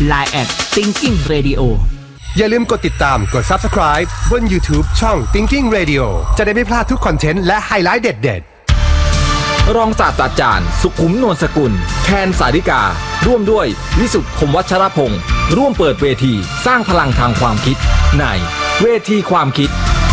Line @Thinking Radio อย่าลืมกดติดตามกด Subscribe บน YouTube ช่อง Thinking Radio จะได้ไม่พลาดทุกคอนเทนต์และไฮไลท์เด็ดรองศาสตราจารย์สุขุมนวลสกุลแคนสาริการ่วมด้วยวิสุทธิ์คมวัชรพงศ์ร่วมเปิดเวทีสร้างพลังทางความคิดในเวทีความคิด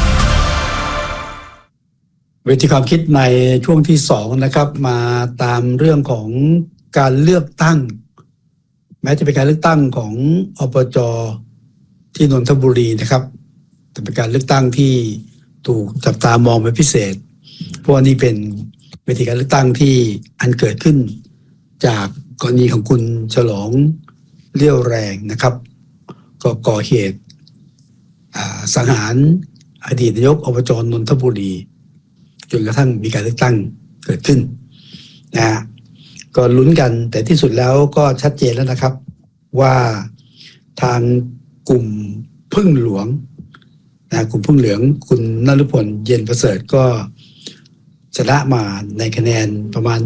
ในช่วงที่2นะครับมาตามเรื่องของการเลือกตั้งแม้จะเป็นการเลือกตั้งของอบจ.ที่นนทบุรีนะครับแต่เป็นการเลือกตั้งที่ถูกจับตามองเป็นพิเศษเพราะว่านี่เป็นเวทีการเลือกตั้งที่อันเกิดขึ้นจากกรณีของคุณฉลองเลี้ยวแรงนะครับก็ก่อเหตุสังหารอดีตนายกอบจ.นนทบุรีจนกระทั่งมีการเลือกตั้งเกิดขึ้นนะฮะก็ลุ้นกันแต่ที่สุดแล้วก็ชัดเจนแล้วนะครับว่าทางกลุ่มพึ่งหลวงนะกลุ่มพึ่งเหลืองคุณนฤพลเย็นประเสริฐก็ชนะมาในคะแนนประมาณ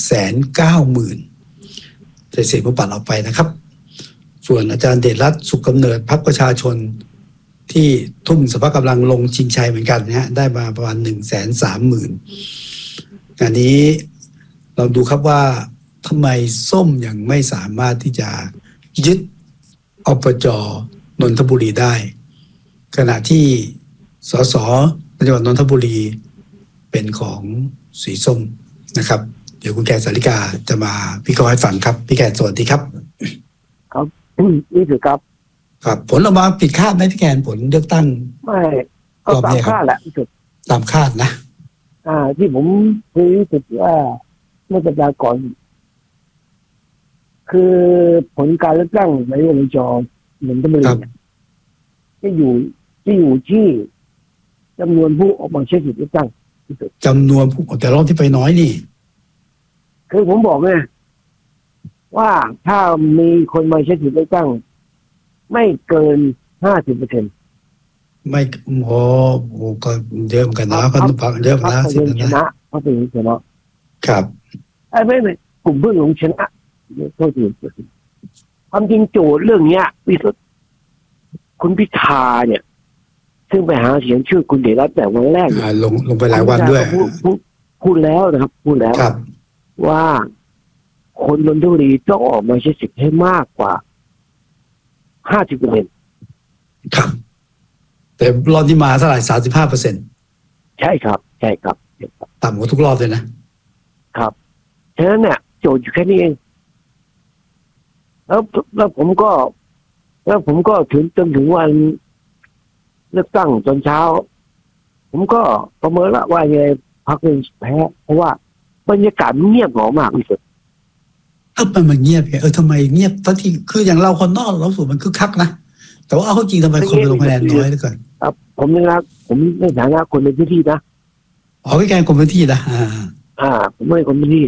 190,000 เศษๆผู้ปัดออกไปนะครับส่วนอาจารย์เดชรัตน์สุขกำเนิดพรรคประชาชนที่ทุ่มสภาพกำลังลงชิงชัยเหมือนกันนะฮะได้มาประมาณ 130,000 งานนี้เราดูครับว่าทำไมส้มยังไม่สามารถที่จะยึดอบจ.นนทบุรีได้ขณะที่สสจังหวัดนนทบุรีเป็นของสีส้มนะครับเดี๋ยวคุณแกนสาริกาจะมาพี่ก็ให้ฟังครับพี่แกนสวัสดีครับครับนี่คือครับครับผลออกมาผิดคาดไหมพี่แกนผลเลือกตั้งไม่ก็ตามคาดแหละตามคาดนะที่ผมคุยรู้สึกว่าเมื่อสัปดาห์ก่อนคือผลการเลือกตั้งในอบจ.นนทบุรีที่อยู่ที่จำนวนผู้ออกมาใช้สิทธิ์เลือกตั้งจำนวนผู้แต่รอบที่ไปน้อยนี่คือผมบอกไงว่าถ้ามีคนมาใช้สิทธิ์เลือกตั้งไม่เกิน 50% ไม่โอ้ก็เยอะเหมือนกันนะก็พักเยอะนะสิชนะเพราะเป็นชนะครับไม่กลุ่มเพื่อนของชนะโทษทีความจริงโจทย์เรื่องนี้วิสุทธิ์คุณพิธาเนี่ยซึ่งไปหาเสียงชื่อคุณเดชรัตน์แต่วันแรกลงไปหลายวันด้วยพูดแล้วนะครับพูดแล้วว่าคนนนทบุรีต้องออกมาใช้สิทธิ์ให้มากกว่า 50% ครับแต่รอบที่มาเท่าไหร่ 35% ใช่ครับต่ำกว่าทุกรอบเลยนะครับฉะนั้นเนี่ยโจทย์อยู่แค่นี้เองแล้วผมก็ถึงวันเลือกตั้งตอนเช้าผมก็ประเมินละว่าไงพรรคเองแพ้เพราะว่าบรรยากาศเงียบเหงามากที่สุดมันเงียบทำไมเงียบทั้งที่คืออย่างเราคนนอกเราสูมันคึกคักนะแต่ว่าเอาจริงทำไมคนไปลงคะแนนน้อยเหลือเกินผมในฐานะคนในพื้นที่นะพี่แกนคนพื้นที่นะผมไม่คนพื้นที่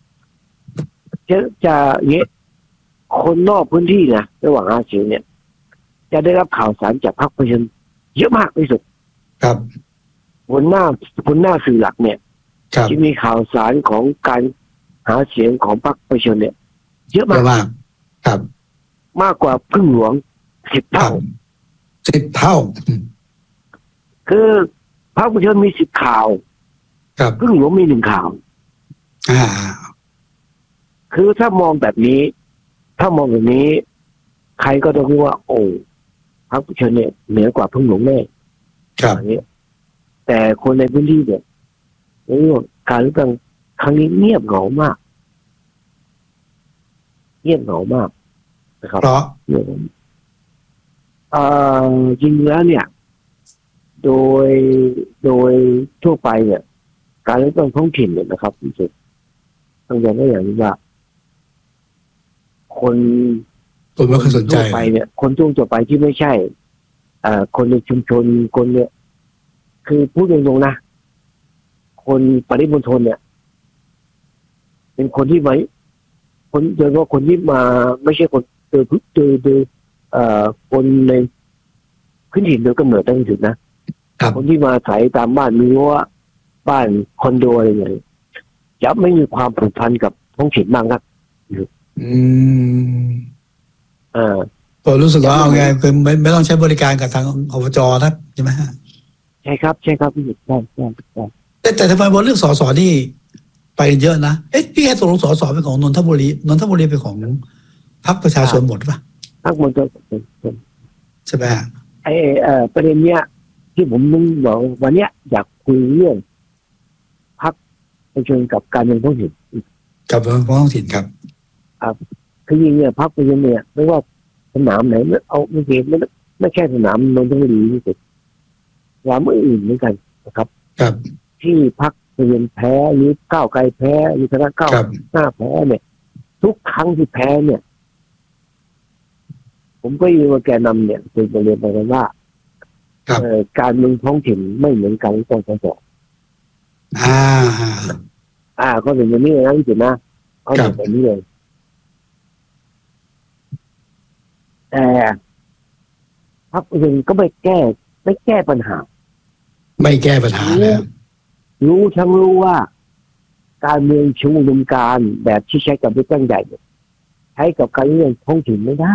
จะเงี้ยคนนอกพื้นที่นะระหว่างอาเซียนเนี่ยจะได้รับข่าวสารจากพรรคประชาชนเยอะมากที่สุดครับบนหน้าสื่อหลักเนี่ยที่มีข่าวสารของการหาเสียงของพรรคประชาชนเนี่ยเยอะมากครับมากกว่าพึ่งหลวง10 เท่าคือพรรคประชาชนมี10 ข่าวพึ่งหลวงมี1 ข่าวคือถ้ามองแบบนี้ใครก็ต้องรู้ว่าโอ้พรรคประชาชนเนี่ยเหนือกว่าพึ่งหลวงแน่อย่างนี้แต่คนในพื้นที่เนี่ยเรื่องการเลือกตั้งครั้งนี้เงียบเหงามากนะครับเพราะจริงแล้วเนี่ยโดยทั่วไปเนี่ยการเลือกตั้งท้องถิ่นเนี่ยนะครับที่สุดต้องยอมรับอย่างนี้ว่าคนไม่ค่อยสนใจทั่วไปเนี่ยคนทั่วไปที่ไม่ใช่คนในชุมชนคนเนี่ยคือพูดตรงๆนะคนปริมณฑลเนี่ยเป็นคนที่คนโดยเฉพาะคนที่มาไม่ใช่คนโดยคนในพื้นถิ่นโดยกำเนิดตั้งถึงนะคนที่มาอาศัยตามบ้านมีรั้วบ้านคอนโดอะไรอย่างเงี้ยจะไม่มีความผูกพันกับท้องถิ่นมากนักก็รู้สึกว่าเอาไงคือไม่ต้องใช้บริการกับทางอบจนะใช่ไหมฮะใช่ครับพี่ใช่แต่ทำไมบนเรื่องสสนี่ไปเยอะนะพี่แค่ตกลงสสเป็นของนนทบุรีเป็นของพรรคประชาชนหมดป่ะพรรคมันจะใช่ไหมประเด็นเนี้ยที่ผมนึกบอกวันเนี้ยอยากคุยเรื่องพรรคประชาชนกับการเมืองท้องถิ่นกับเรื่องท้องถิ่นครับคือจริงเนี่ยพรรคประชาชนเนี่ยไม่ว่าสนามไหนเอาไม่แค่สนามนนทบุรีนี่สิสนามอื่นเหมือนกันนะครับที่พรรคประชาชนแพ้หรือก้าวไกลแพ้หรือคณะก้าวหน้าแพ้เนี่ยทุกครั้งที่แพ้เนี่ยผมก็ยืนว่าแกนำเนี่ยเป็นประเด็นไปกันว่าการเมืองท้องถิ่นไม่เหมือนกันต้องสอบก็เป็นอย่างนี้นะที่สุดนะเขาเป็นแบบนี้เลยแต่พรรคอื่นก็ไม่แก้ปัญหาแล้วรู้ว่าการเมืองชุมนุมการแบบที่ใช้กับเรื่องตั้งใหญ่ใช้กับการเมืองท้องถิ่นไม่ได้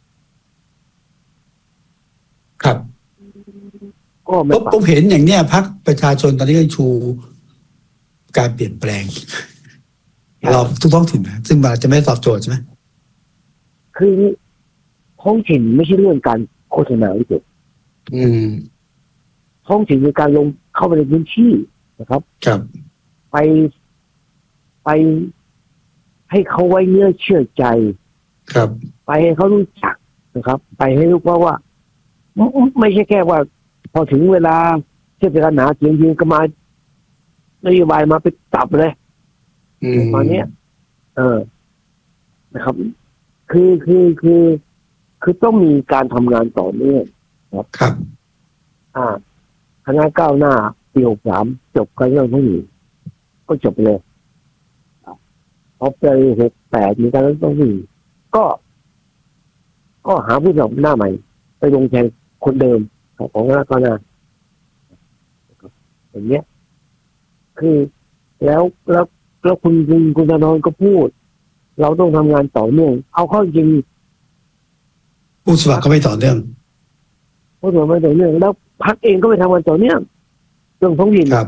ครับก็ผมเห็นอย่างเนี้ยพรรคประชาชนตอนนี้ก็ชูการเปลี่ยนแปลงเราทุกท้องถิ่นนะซึ่งมันจะไม่ตอบโจทย์ใช่ไหมคือท้องถิ่นไม่ใช่เรื่องการโฆษณาวิจิตรท้องถิ่นคือการลงเข้าไปในพื้นที่นะครับไปให้เขาไว้เนื้อเชื่อใจไปให้เขารู้จักนะครับไปให้รู้ว่าไม่ใช่แค่ว่าพอถึงเวลาเทศกาลหนาเสียงยืนก็มานโยบายมาไปตับเลยตอนนี้นะครับคือต้องมีการทำงานต่อเนื่องครับคณะก้าวหน้าปี63จบกันเรื่องพวกนี้ก็จบเลยพอปี68มีการเริ่มต้นที่ก็หาผู้สมัครหน้าใหม่ไปลงแทนคนเดิมของคณะก้าวหน้าอย่างเงี้ยคือแล้วคุณธนรก็พูดเราต้องทำงานต่อเนื่องเอาเข้าจริงผู้สมัครก็ไม่ต่อเนื่องแล้วพรรคเองก็ไม่ทำงานต่อเนื่องเรื่องท้องถิ่น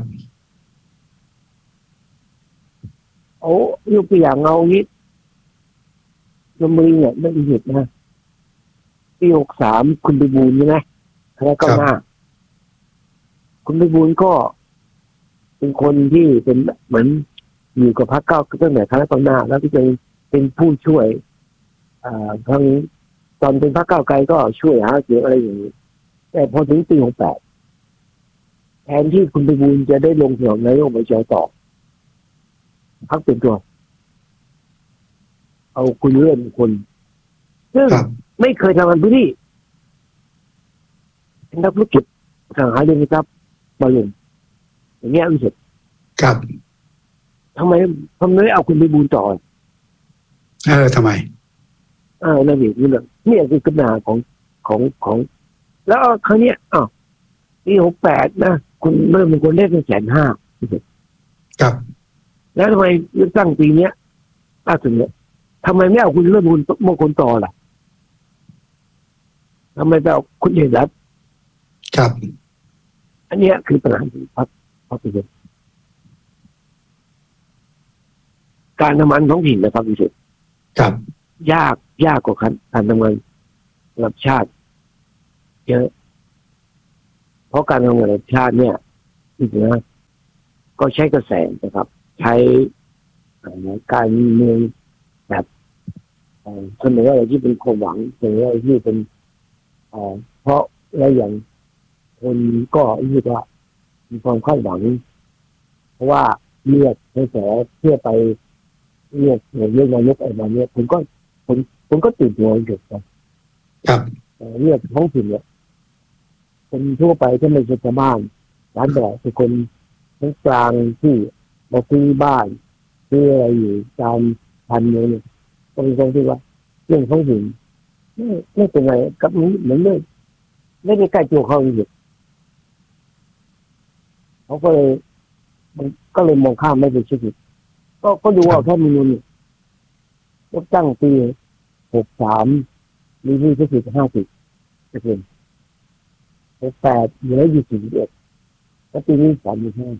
ยกตัวอย่างเอางี้ลมรีเนี่ยไม่ได้หยุดนะปี63คุณไปบูลใช่ไหมคณะก้าวหน้าคุณไปบูลก็เป็นคนที่เป็นเหมือนอยู่กับพรรคก้าวตั้งแต่คณะก้าวหน้าแล้วก็เป็นผู้ช่วยทั้งตอนเป็นพรรคก้าวไกลก็ช่วยหาเสียงอะไรอย่างนี้แต่พอถึงปี68แทนที่คุณไปบูลจะได้ลงสมัครนายกอบจต่อพรรคเป็นตัวเอาคุณเลื่อนคนซึ่งไม่เคยทำงานพื้นที่เป็นนักธุรกิจสั่งหาเงินครับบางอย่างอย่างเงี้ยรู้สึกทำไมไม่เอาคุณไปบูลต่อทำไมนั่นเองนี่คือปัญหาของแล้วครั้งนี้ปี68นะคุณเริ่มเป็นคนแรกเป็น150,000 ครับแล้วทำไมเลือกตั้งปีนี้ล่าสุดเนี่ยทำไมไม่เอาคุณเริ่มมงคลต่อล่ะทำไมไม่เอาคุณเห็นรัฐครับอันนี้คือปัญหาของพรรคประชาชนการทำงานท้องถิ่นนะครับพี่สุดยากกว่าการทำงานระดับชาติเยอะเพราะการทำงานระดับชาติเนี่ยจริงๆนะก็ใช้กระแสนะครับใช้การเมืองแบบเสนออะไรที่เป็นความหวังเสนออะไรที่เป็นเพราะแล้วอย่างคนก็เรียกว่ามีความคาดหวังเพราะว่าเลือกกระแสเพื่อไปเลือกนายกอะไรแบบนี้ผมก็ตื่นตัวเกิดครับเลือกท้องถิ่นเนี่ยคนทั่วไปที่ไม่ใช่ชาวบ้านร้านแบบเป็นคนทั้งกลางที่มาซื้อบ้านซื้ออะไรอยู่ตามพันเมืองเนี่ยก็เป็นคนที่ว่าเรื่องท้องถิ่นไม่เป็นไรกับนี้เหมือนไม่ได้ใกล้ตัวเขาอยู่เขาก็เลยมองข้ามไม่เป็นชีวิตก็ดูว่าแค่มีเงินเลือกตั้งปี63 มีหนี้ก็คือ50%68เหลืออยู่41แล้วปีนี้35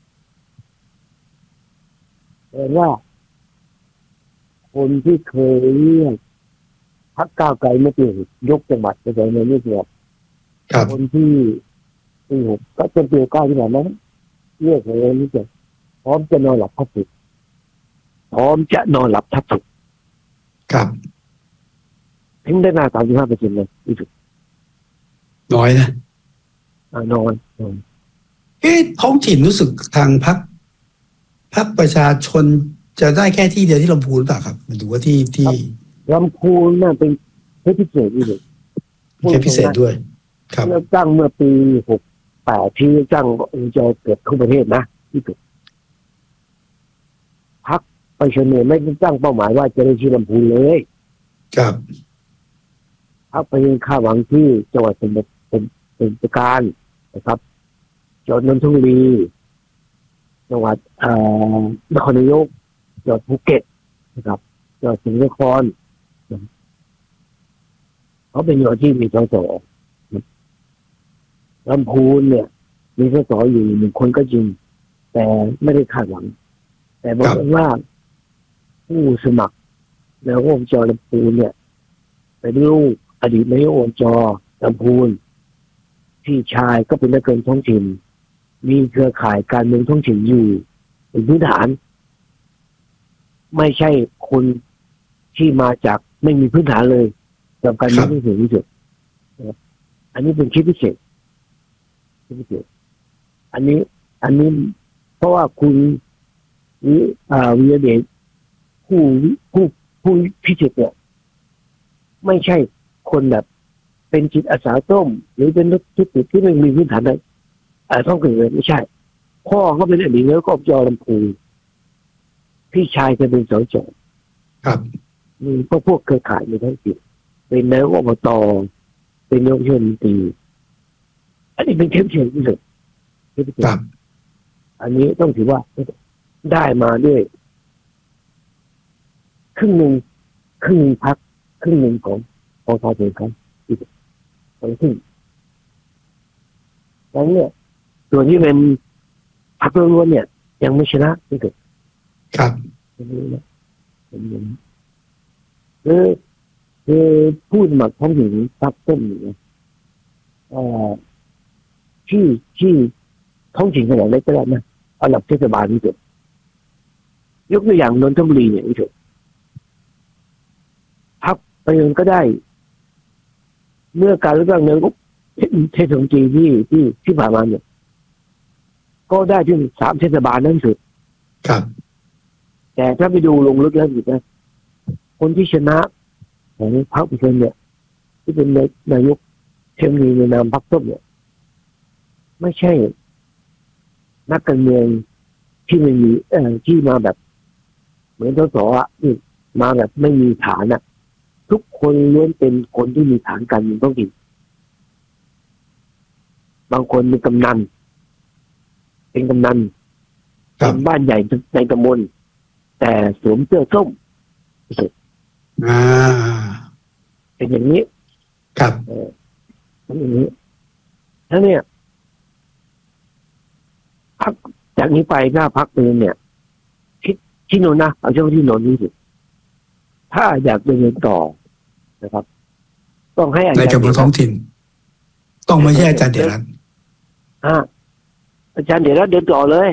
แปลว่าคนที่เคยเลือกพรรคก้าวไกลไม่เปลี่ยนยกจังหวัดไปเลยในนี้เดียวครับคนที่6ก็เป็นปี9ที่ผ่านมาเลือกเลยนี่จะพร้อมจะนอนหลับทับสุขพร้อมจะนอนหลับทับสุขครับถึงได้หน้า35%เลยที่สุดน้อยนะนอนท้องถิ่นรู้สึกทางพรรคประชาชนจะได้แค่ที่เดียวที่ลำพูนหรือเปล่าครับมันถือว่าที่ลำพูนน่ะเป็นเคสพิเศษอีกเลยแค่พิเศษด้วย ครับเลือกตั้งเมื่อปี68ที่เลือกตั้งจะเกิดทั่วประเทศนะที่สุดพรรคประชาชนไม่ได้ตั้งเป้าหมายว่าจะได้ที่ลำพูนเลยครับพรรคประชาชนคาดหวังที่จังหวัดเป็นการนะครับจังหวัดนนทบุรีจังหวัดนครนายกจังหวัดภูเก็ตนะครับจังหวัดสมุทรสาครเขาเป็นจังหวัดที่มีส.ส.ลำพูนเนี่ยมีส.ส.อยู่1 คนก็จริงแต่ไม่ได้คาดหวังแต่บอกว่าผู้สมัครแล้วอบจ.ลำพูนเนี่ยเป็นลูกอดีตนายกอบจ.ลำพูนพี่ชายก็เป็นนักการเมืองท้องถิ่นมีเครือข่ายการเมืองท้องถิ่นอยู่เป็นพื้นฐานไม่ใช่คนที่มาจากไม่มีพื้นฐานเลยกับการเมืองท้องถิ่นที่สุดอันนี้เป็นเคสพิเศษอันนี้เพราะว่าคุณวิรเดชผู้พิเศษเนี่ยไม่ใช่คนแบบเป็นจิตอาสาส้มหรือเป็นนักธุรกิจที่ไม่มีพื้นฐานใดต้องเกิดเลยไม่ใช่พ่อเขาเป็นอดีตนายกอบจ.ลำพูนพี่ชายจะเป็นส.จ. ครับมีพวกเครือข่ายในท้องถิ่นเป็นนายกอบต.เป็นนายกเทศมนตรีอันนี้เป็นเคสเชิงที่สุดครับอันนี้ต้องถือว่าได้มาด้วยครึ่งหนึ่งพรรคครึ่งหนึ่งของพอเพียงครับทั้งสิ้นดังเนี่ยส่วนที่เป็นพรรคล้วนเนี่ยยังไม่ชนะที่สุดครับคือพูดมาท้องถิ่นพรรคต้นเนี่ยที่ท้องถิ่นขนาดเล็กก็ได้นะเอาหลักเทศบาลนี่เถอะยกตัวอย่างนนทบุรีเนี่ยนี่เถอะพรรคประชาชนก็ได้เมื่อการเลือกตั้งนายกเทศมนตรีที่ผ่านมาเนี่ยก็ได้ถึง3 เทศบาลนั่นสุดครับแต่ถ้าไปดูลงลึกแล้วอีกนะคนที่ชนะของพรรคประชาชนเนี่ยที่เป็นนายกเทศมนตรีในนามพรรคส้มเนี่ยไม่ใช่นักการเมืองที่ไม่มีที่มาแบบเหมือนส.ส.ที่มาแบบไม่มีฐานอ่ะทุกคนล้วนเป็นคนที่มีฐานการเมืองท้องถิ่นบางคนเป็นกำนันเป็นบ้านใหญ่ในตำบลแต่สวมเสื้อส้มเป็นอย่างนี้ครับเป็นอย่างนี้แล้วเนี่ยพักจากนี้ไปหน้าพักนึงเนี่ยที่โน่นนะเอาเฉพาะที่โน่นนี่สิถ้าอยากเดินต่อนะครับต้องให้ในกระบวนท้องถิ่นต้องไม่ใช่อาจารย์เดชรัตน์อาจารย์เดชรัตน์เดินต่อเลย